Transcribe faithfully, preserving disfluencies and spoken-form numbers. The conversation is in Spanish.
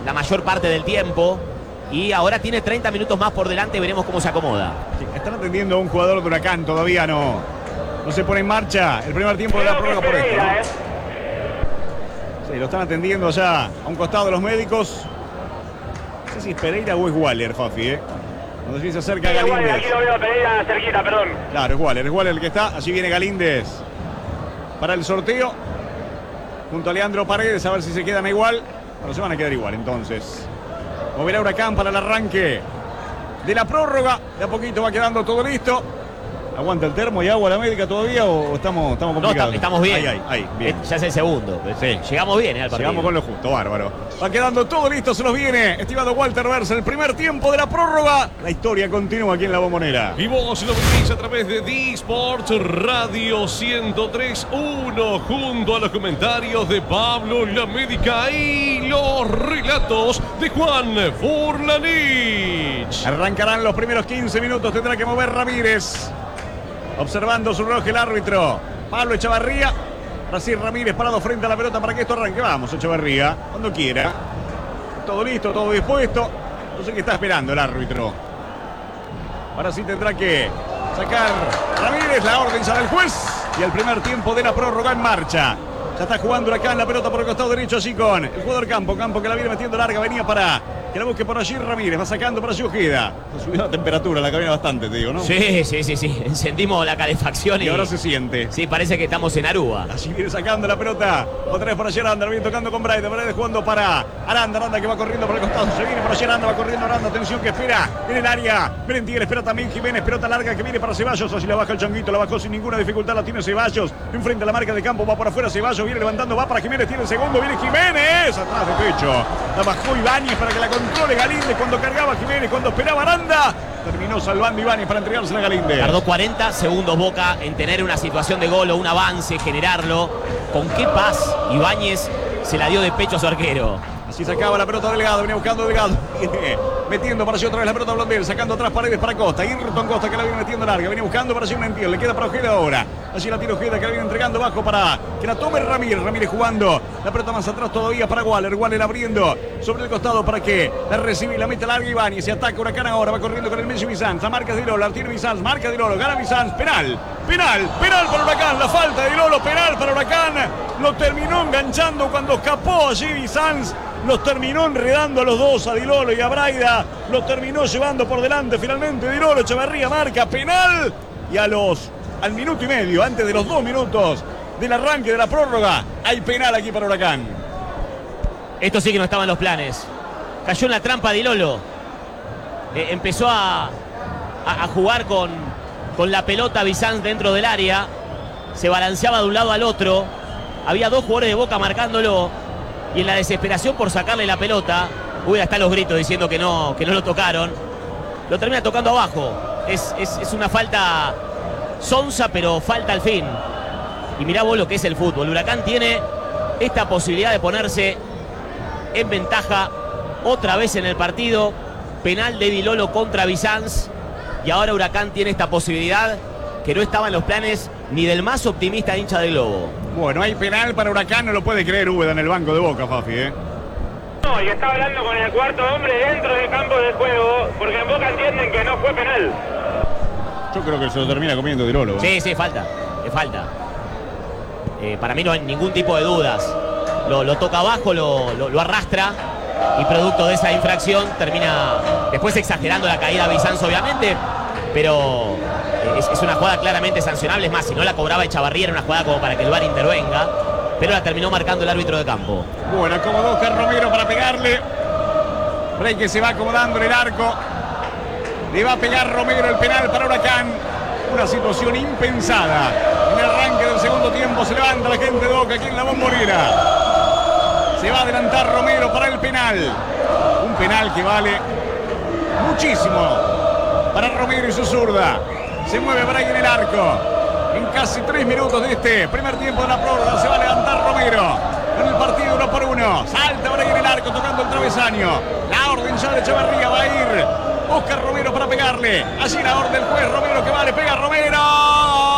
la mayor parte del tiempo. Y ahora tiene treinta minutos más por delante, veremos cómo se acomoda. Sí, están atendiendo a un jugador de Huracán, todavía no, no se pone en marcha el primer tiempo de la prórroga por esto, ¿no? Sí, lo están atendiendo ya a un costado de los médicos. No sé si es Pereira o es Waller, Fafi, ¿eh? Cuando se acerca Galíndez. Aquí lo veo a Pereira cerquita, perdón. Claro, es Waller, es Waller el que está. Allí viene Galíndez para el sorteo. Junto a Leandro Paredes, a ver si se quedan igual. Bueno, se van a quedar igual, entonces. Moverá Huracán para el arranque de la prórroga. De a poquito va quedando todo listo. ¿Aguanta el termo y agua la médica todavía o estamos, estamos complicados? No, estamos bien. Ahí, ahí, ahí, bien. Ya es el segundo. Sí. Llegamos bien eh, al partido. Llegamos con lo justo, bárbaro. Va quedando todo listo, se nos viene. Estimado Walter Versa, el primer tiempo de la prórroga. La historia continúa aquí en La Bombonera. Y vos lo vivís a través de D-Sports Radio ciento tres punto uno junto a los comentarios de Pablo La Médica y los relatos de Juan Furlanich. Arrancarán los primeros quince minutos, tendrá que mover Ramírez. Observando su reloj el árbitro Pablo Echavarría. Brasil Ramírez parado frente a la pelota para que esto arranque. Vamos, Echavarría, cuando quiera. Todo listo, todo dispuesto. No sé qué está esperando el árbitro. Ahora sí tendrá que sacar Ramírez. La orden ya del juez. Y el primer tiempo de la prórroga en marcha. Ya está jugando acá en la pelota por el costado derecho así con el jugador Campo. Campo que la viene metiendo larga. Venía para que la busque por allí Ramírez. Va sacando para allí Ojeda. Ha subido la temperatura la cabina bastante, te digo, ¿no? Sí, sí, sí, sí. Encendimos la calefacción y, y ahora se siente. Sí, parece que estamos en Aruba. Allí viene sacando la pelota. Otra vez por allí Aranda. Viene tocando con Braide. Braide jugando para Aranda. Aranda que va corriendo por el costado. Se viene por allí Aranda. Va corriendo Aranda. Atención que espera en el área. Viene Tigre. Espera también Jiménez. Pelota larga que viene para Ceballos. Así la baja el Changuito. La bajó sin ninguna dificultad. La tiene Ceballos. Enfrente a la marca de Campo. Va por afuera Ceballos. Viene levantando. Va para Jiménez. Tiene el segundo. Viene Jiménez. Atrás de pecho. La bajó Ibáñez para que la controle Galíndez. Cuando cargaba Jiménez. Cuando esperaba Aranda. Terminó salvando Ibáñez para entregársela a Galíndez. Tardó cuarenta segundos Boca en tener una situación de gol o un avance, generarlo. ¿Con qué paz Ibáñez se la dio de pecho a su arquero? Así sacaba la pelota Delgado, venía buscando Delgado, viene metiendo para allí otra vez la pelota Blondel, sacando atrás Paredes para Costa, Irton Costa que la viene metiendo larga, viene buscando para allí un entiendo, le queda para Ojeda ahora, allí la tira Ojeda que la viene entregando bajo para que la tome Ramírez, Ramírez jugando, la pelota más atrás todavía para Waller, Waller abriendo sobre el costado para que la recibe y la mete larga Ibáñez, se ataca Huracán ahora, va corriendo con el Messi Bizanz, a marca de Lolo, la tiene Bizanz, marca de Lolo, gana Bizanz, penal, penal, penal para Huracán, la falta de Lolo, penal para Huracán, lo terminó enganchando cuando escapó allí Bizanz. Los terminó enredando a los dos, a Di Lolo y a Braida. Los terminó llevando por delante finalmente Di Lolo. Echevarría marca penal. Y a los, al minuto y medio, antes de los dos minutos del arranque de la prórroga, hay penal aquí para Huracán. Esto sí que no estaba en los planes. Cayó en la trampa Di Lolo. Eh, empezó a, a, a jugar con, con la pelota Bizanz dentro del área. Se balanceaba de un lado al otro. Había dos jugadores de Boca marcándolo. Y en la desesperación por sacarle la pelota, uy, hasta los gritos diciendo que no, que no lo tocaron, lo termina tocando abajo. Es, es, es una falta sonsa, pero falta al fin. Y mirá vos lo que es el fútbol. Huracán tiene esta posibilidad de ponerse en ventaja otra vez en el partido. Penal de Di Lolo contra Bizanz. Y ahora Huracán tiene esta posibilidad que no estaba en los planes ni del más optimista hincha del Globo. Bueno, hay penal para Huracán, no lo puede creer Úbeda en el banco de Boca, Fafi, ¿eh? No, y está hablando con el cuarto hombre dentro del campo de juego, porque en Boca entienden que no fue penal. Yo creo que se lo termina comiendo Di Lolo, ¿eh? Sí, sí, falta, le falta. Eh, para mí no hay ningún tipo de dudas. Lo, lo toca abajo, lo, lo, lo arrastra y producto de esa infracción termina después exagerando la caída de Bizanz, obviamente, pero es, es una jugada claramente sancionable. Es más, si no la cobraba Echavarría era una jugada como para que el V A R intervenga, pero la terminó marcando el árbitro de campo. Bueno, acomodó Oscar Romero para pegarle. Rey que se va acomodando en el arco. Le va a pegar Romero el penal para Huracán. Una situación impensada. En el arranque del segundo tiempo se levanta la gente de Boca aquí en la Bombonera. Se va a adelantar Romero para el penal. Un penal que vale muchísimo para Romero y su zurda. Se mueve Bray en el arco. En casi tres minutos de este primer tiempo de la prórroga se va a levantar Romero. En el partido uno por uno. Salta Bray en el arco tocando el travesaño. La orden ya de Echevarría va a ir Oscar Romero para pegarle. Allí la orden del juez Romero que va, le pega Romero.